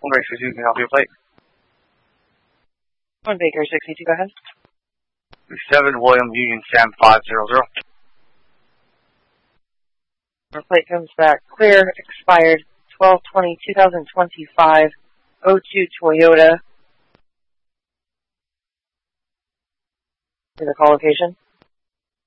Race 62, can I help you, plate? 1 Baker 62, go ahead. 7 William Union Sam 500. Our plate comes back clear, expired 12/20/2025, 02 Toyota. For the call location.